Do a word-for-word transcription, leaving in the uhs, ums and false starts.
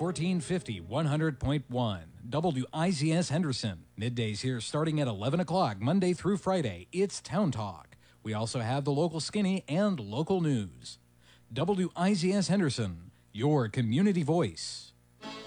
fourteen fifty, one hundred point one. W I Z S Henderson. Middays here starting at eleven o'clock, Monday through Friday. It's Town Talk. We also have the local skinny and local news. W I Z S Henderson, your community voice.